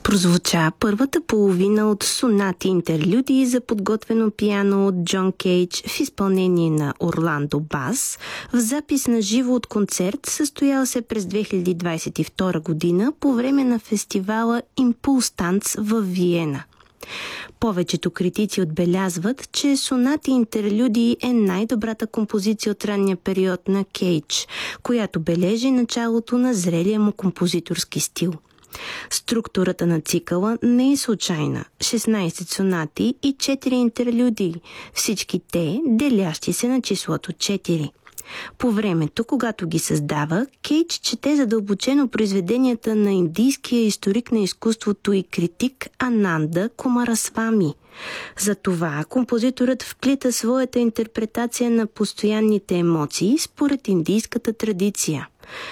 Прозвуча първата половина от сонати интерлюдии за подготвено пиано от Джон Кейдж в изпълнение на Орландо Бас в запис на живо от концерт, състоял се през 2022 година по време на фестивала Импулс Танц в Виена. Повечето критици отбелязват, че сонати интерлюдии е най-добрата композиция от ранния период на Кейдж, която бележи началото на зрелия му композиторски стил. Структурата на цикъла не е случайна. 16 сонати и 4 интерлюдии, всички те делящи се на числото 4. По времето, когато ги създава, Кейдж чете задълбочено произведенията на индийския историк на изкуството и критик Ананда Кумарасвами. Затова композиторът вплита своята интерпретация на постоянните емоции според индийската традиция.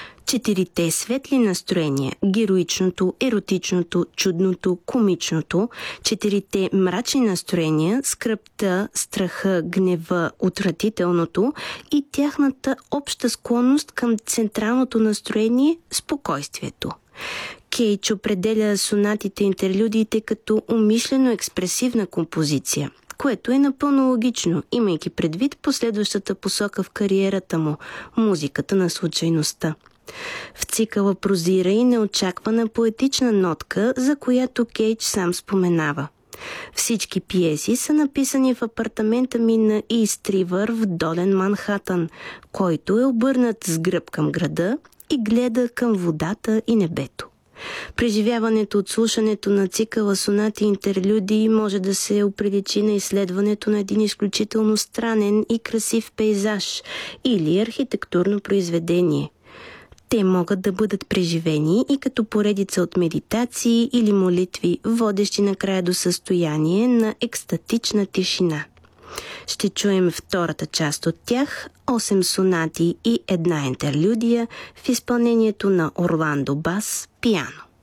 4 светли настроения – героичното, еротичното, чудното, комичното, 4 мрачни настроения – скръбта, страха, гнева, отвратителното и тяхната обща склонност към централното настроение – спокойствието. Кейдж определя сонатите интерлюдиите като умишлено експресивна композиция, което е напълно логично, имайки предвид последващата посока в кариерата му – музиката на случайността. В цикъла прозира и неочаквана поетична нотка, за която Кейдж сам споменава. Всички пиеси са написани в апартамента ми на Ист Ривър в долен Манхатън, който е обърнат с гръб към града и гледа към водата и небето. Преживяването от слушането на цикъла сонати интерлюдии може да се оприличи на изследването на един изключително странен и красив пейзаж или архитектурно произведение. Те могат да бъдат преживени и като поредица от медитации или молитви, водещи накрая до състояние на екстатична тишина. Ще чуем втората част от тях, 8 сонати и 1 интерлюдия в изпълнението на Орландо Бас пиано.